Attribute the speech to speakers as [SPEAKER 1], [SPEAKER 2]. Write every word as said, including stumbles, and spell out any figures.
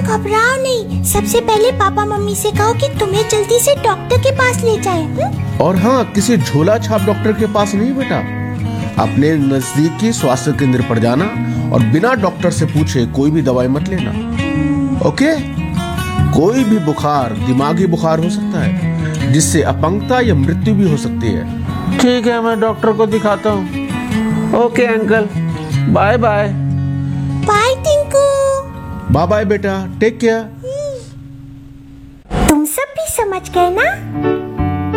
[SPEAKER 1] घबराओ नहीं, सबसे पहले पापा मम्मी से कहो कि तुम्हें जल्दी से डॉक्टर के पास ले जाए। हुँ?
[SPEAKER 2] और हाँ, किसी झोला छाप डॉक्टर के पास नहीं बेटा, अपने नजदीकी स्वास्थ्य केंद्र पर जाना और बिना डॉक्टर से पूछे कोई भी दवाई मत लेना। ओके? कोई भी बुखार दिमागी बुखार हो सकता है, जिससे अपंगता या मृत्यु भी हो सकती है।
[SPEAKER 3] ठीक है, मैं डॉक्टर को दिखाता हूँ। Okay uncle, bye bye.
[SPEAKER 1] Bye Tinku.
[SPEAKER 2] Bye bye बेटा, टेक केयर।
[SPEAKER 1] तुम सब भी समझ गए ना?